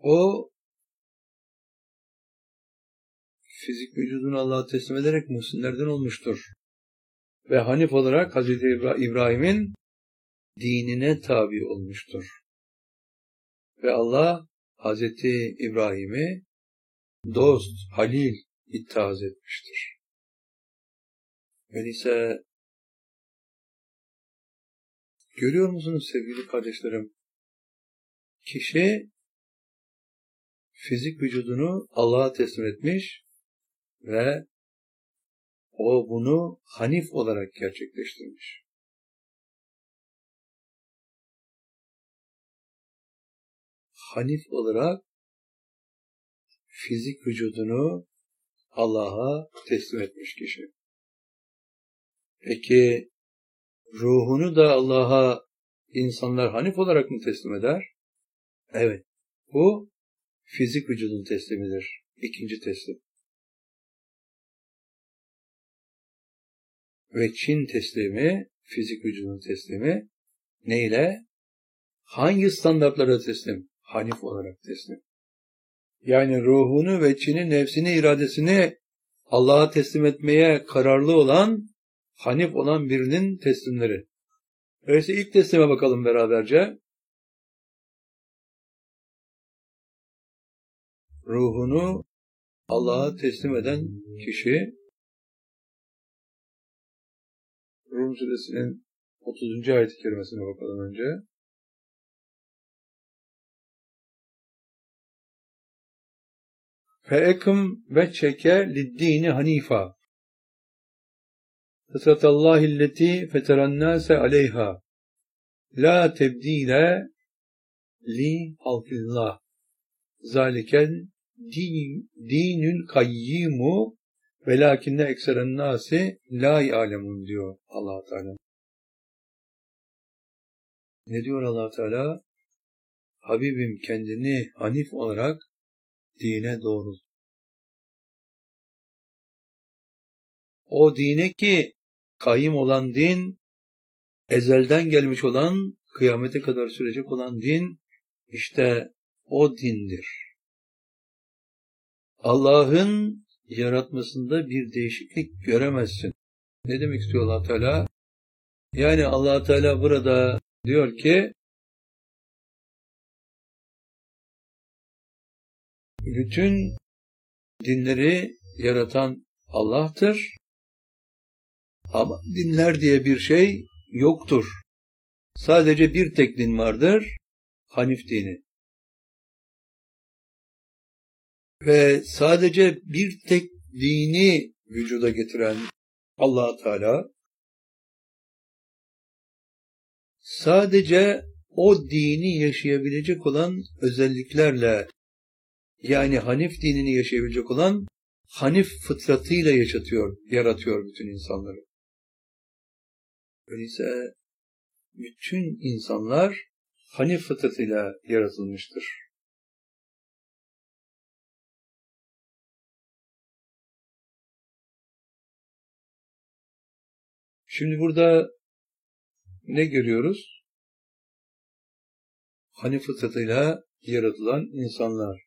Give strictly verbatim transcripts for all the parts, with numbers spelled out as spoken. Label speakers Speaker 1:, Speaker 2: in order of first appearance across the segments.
Speaker 1: O fizik vücudunu Allah'a teslim ederek muhsinlerden olmuştur. Ve Hanif olarak Hazreti İbrahim'in dinine tabi olmuştur. Ve Allah Hazreti İbrahim'i dost, halil ittihaz etmiştir. Öyleyse görüyor musunuz sevgili kardeşlerim? Kişi fizik vücudunu Allah'a teslim etmiş ve o bunu Hanif olarak gerçekleştirmiş. Hanif olarak fizik vücudunu Allah'a teslim etmiş kişi. Peki ruhunu da Allah'a insanlar Hanif olarak mı teslim eder? Evet. Bu fizik vücudun teslimidir. İkinci teslim. Ve Çin teslimi, fizik vücudun teslimi neyle? Hangi standartlara teslim? Hanif olarak teslim. Yani ruhunu ve Çin'in nefsini, iradesini Allah'a teslim etmeye kararlı olan, Hanif olan birinin teslimleri. Öyleyse ilk teslime bakalım beraberce. Ruhunu Allah'a teslim eden kişi, Rum suresinin otuzuncu ayet-i kerimesine bakalım önce. Fe'ekum ve çeke liddini hanifa. Fıtratallahilleti feterannâse aleyha. La tebdile li halkillah. Zaliken din, dinül kayyimu velakinne ekseren nâsi la ya'lemun diyor Allah Teala. Ne diyor Allah Teala? Habibim kendini Hanif olarak dine doğrult. O dine ki kayyım olan din, ezelden gelmiş olan, kıyamete kadar sürecek olan din, işte o dindir. Allah'ın yaratmasında bir değişiklik göremezsin. Ne demek istiyor Allah Teala? Yani Allah Teala burada diyor ki, bütün dinleri yaratan Allah'tır. Ama dinler diye bir şey yoktur. Sadece bir tek din vardır, Hanif dini. Ve sadece bir tek dini vücuda getiren Allah Teala, sadece o dini yaşayabilecek olan özelliklerle, yani Hanif dinini yaşayabilecek olan Hanif fıtratıyla yaşatıyor, yaratıyor bütün insanları. Öyleyse bütün insanlar Hanif fıtratıyla yaratılmıştır. Şimdi burada ne görüyoruz? Hanif fıtratıyla yaratılan insanlar.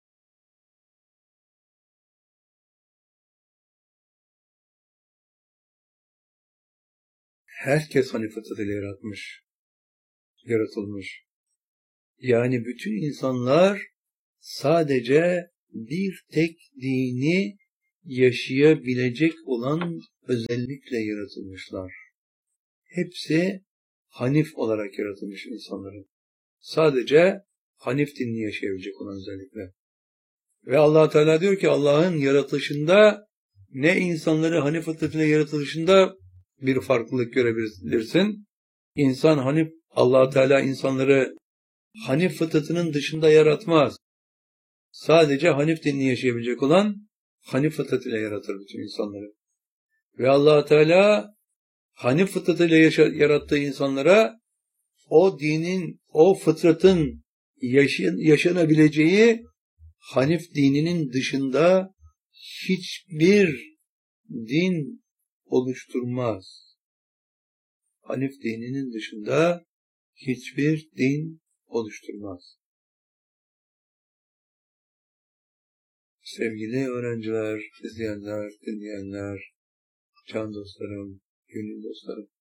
Speaker 1: Herkes Hanif fıtratıyla yaratmış, yaratılmış. Yani bütün insanlar sadece bir tek dini yaşayabilecek olan özellikle yaratılmışlar. Hepsi Hanif olarak yaratılmış insanların. Sadece Hanif dinini yaşayabilecek olan özellikle. Ve Allah Teala diyor ki Allah'ın yaratılışında ne insanları Hanif fıtratıyla yaratılışında bir farklılık görebilirsin. İnsan Hanif, Allah Teala insanları Hanif fıtratının dışında yaratmaz. Sadece Hanif dinini yaşayabilecek olan Hanif fıtratıyla yaratır bütün insanları. Ve Allah Teala Hanif fıtratıyla yarattığı insanlara o dinin, o fıtratın yaşan, yaşanabileceği Hanif dininin dışında hiçbir din oluşturmaz. Hanif dininin dışında hiçbir din oluşturmaz. Sevgili öğrenciler, izleyenler, dinleyenler, can dostlarım, gönül dostlarım.